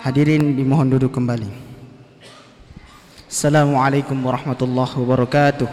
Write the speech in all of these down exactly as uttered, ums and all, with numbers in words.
Hadirin dimohon duduk kembali. Assalamualaikum warahmatullahi wabarakatuh.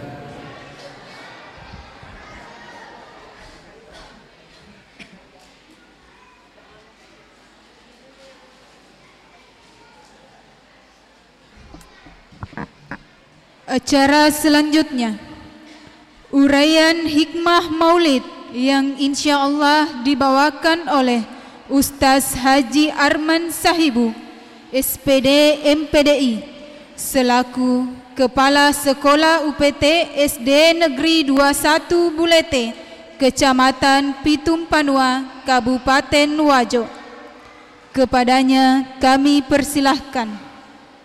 Acara selanjutnya, uraian hikmah Maulid yang insya Allah dibawakan oleh Ustaz Haji Arman Sahibu, S P D M P D I, selaku Kepala Sekolah U P T S D Negeri dua puluh satu Bulete, Kecamatan Pitung Panua, Kabupaten Wajo. Kepadanya kami persilahkan.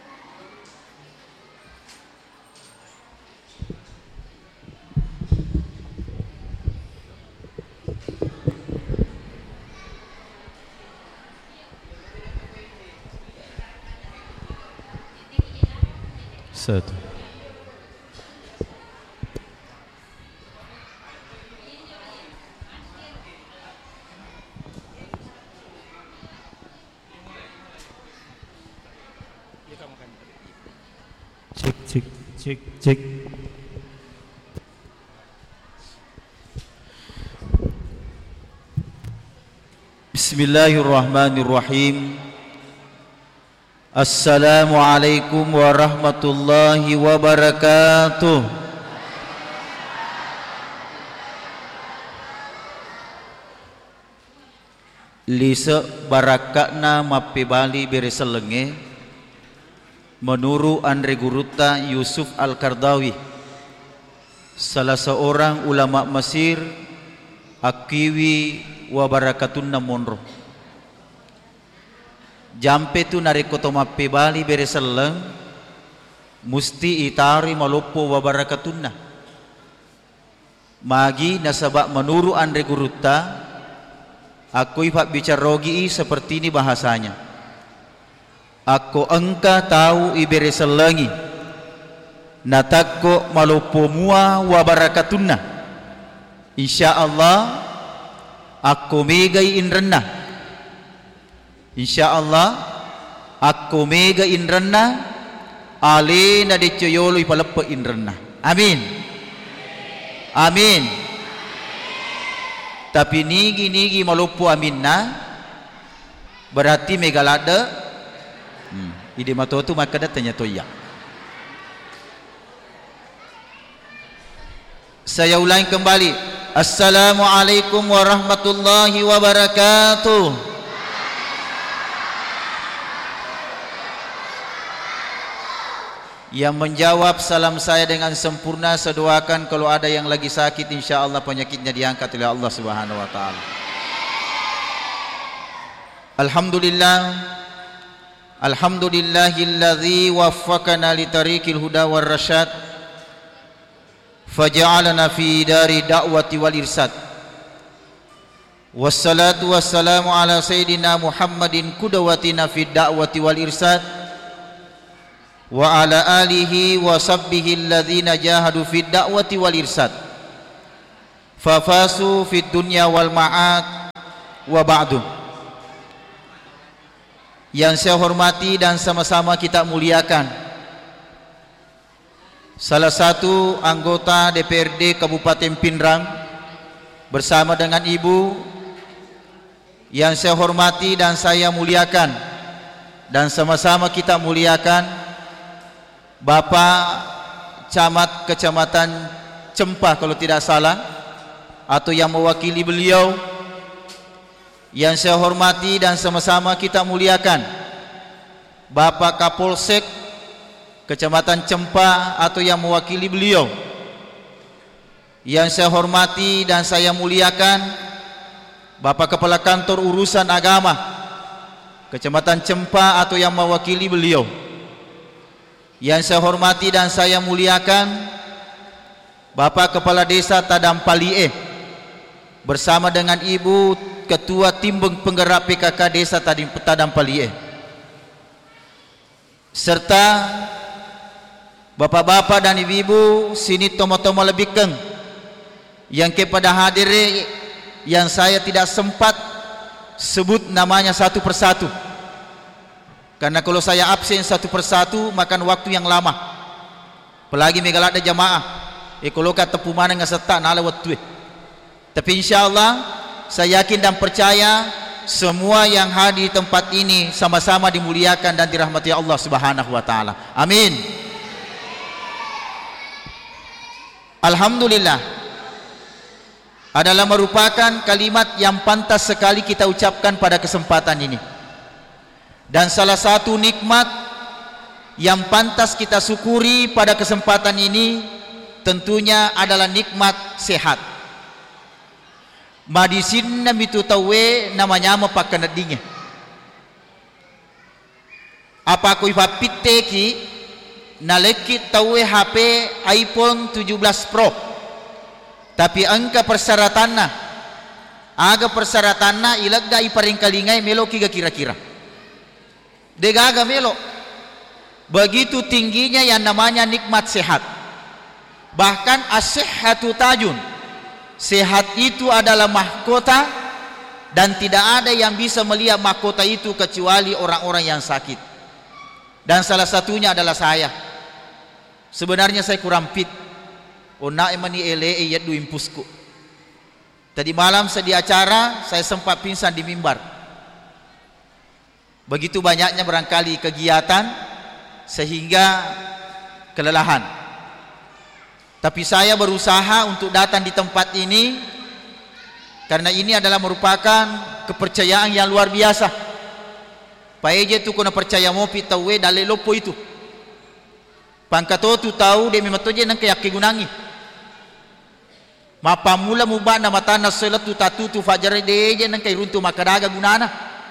Satu. Cek cek cek cek. Bismillahirrahmanirrahim. Assalamualaikum warahmatullahi wabarakatuh. Lisa barakakna mape bali bereselenge menuru Andre Guruta Yusuf Al-Qardawi, salah seorang ulama Mesir, akiwi wa barakatun monro. Jampe tu narikoto mappe bali bereseleng musti itari malopo wa barakatunna. Magi nasabak menuru Andre Guruta, aku ifak bicarogi seperti ini bahasanya. Aku engka tahu ibereselengi natakko malopo mua wa barakatunna. Insya Allah aku megai inrenna. Insya Allah aku mega inrenna alena de coyolo ipalepe inrenna. Amin. Amin. Tapi nigi nigi malupu aminna berarti megalada. Hmm. Ide mato tu maka datanya toya. Saya ulangi kembali. Assalamualaikum warahmatullahi wabarakatuh. Yang menjawab salam saya dengan sempurna, saya doakan kalau ada yang lagi sakit insya Allah penyakitnya diangkat oleh Allah Subhanahu wa taala. Alhamdulillah. Alhamdulillahilladzi waffaqana li tariqil huda war rasyad faja'alana fi dari da'wati wal irsad. Wassalatu wassalamu ala sayyidina Muhammadin qudwatina fi da'wati wal irsad wa ala alihi wa sabbihi alladhina jahadu fid da'wati wal irsad fafasu fid dunya wal ma'ad wa ba'du. Yang saya hormati dan sama-sama kita muliakan salah satu anggota D P R D Kabupaten Pindrang bersama dengan ibu. Yang saya hormati dan saya muliakan dan sama-sama kita muliakan Bapak Camat Kecamatan Cempah kalau tidak salah, atau yang mewakili beliau. Yang saya hormati dan sama-sama kita muliakan Bapak Kapolsek Kecamatan Cempah atau yang mewakili beliau. Yang saya hormati dan saya muliakan Bapak Kepala Kantor Urusan Agama Kecamatan Cempah atau yang mewakili beliau. Yang saya hormati dan saya muliakan Bapak Kepala Desa Tadampalie bersama dengan Ibu Ketua Tim Penggerak P K K Desa Tadampalie, serta bapak-bapak dan ibu-ibu sini tomo-tomo lebihkeng yang kepada hadir yang saya tidak sempat sebut namanya satu persatu. Karena kalau saya absen satu persatu makan waktu yang lama. Apalagi megalada jamaah. Eh kalau kata pumana ngaseta nala waktu. Tapi insyaallah saya yakin dan percaya semua yang hadir di tempat ini sama-sama dimuliakan dan dirahmati Allah Subhanahu wa taala. Amin. Alhamdulillah adalah merupakan kalimat yang pantas sekali kita ucapkan pada kesempatan ini. Dan salah satu nikmat yang pantas kita syukuri pada kesempatan ini tentunya adalah nikmat sehat. Madisin na mitu tawe namanya mapakan nadinya. Apa aku ipapiteki nalekit tawe H P iPhone tujuh belas Pro. Tapi angka persyaratanna aga persyaratanna ilagda iparing kalingay melo kiga kira-kira. Degaga melo. Begitu tingginya yang namanya nikmat sehat. Bahkan as-sihhatu tajun. Sehat itu adalah mahkota dan tidak ada yang bisa melihat mahkota itu kecuali orang-orang yang sakit. Dan salah satunya adalah saya. Sebenarnya saya kurang fit. Ona emani ele iyat du impusku. Tadi malam saya di acara saya sempat pingsan di mimbar. Begitu banyaknya barangkali kegiatan sehingga kelelahan. Tapi saya berusaha untuk datang di tempat ini karena ini adalah merupakan kepercayaan yang luar biasa. Paeje tu kena percaya mopi tawe dale lopo itu. Pangkato tu tahu de mematoje nang kayak kegunangi. Mapamula muba na mata na salat tu tatu tu fajar deje nang kay runtu makadaga gunana.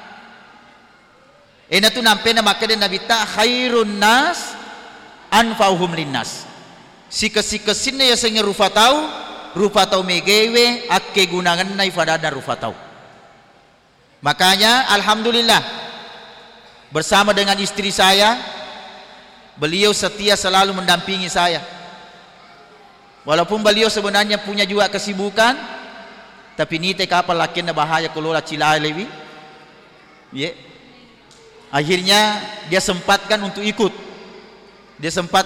Ena tu nampe na makade nabita khairun nas anfa'uhum linnas. Sika-sika ya senge rufa tau rufa tau megewe akke gunangan na ifadada rufa tau. Makanya alhamdulillah bersama dengan istri saya beliau setia selalu mendampingi saya. Walaupun beliau sebenarnya punya juga kesibukan, tapi ni teh kapal lakin na bahaya kalau la cilai lewi. Ye. Akhirnya dia sempatkan untuk ikut. Dia sempat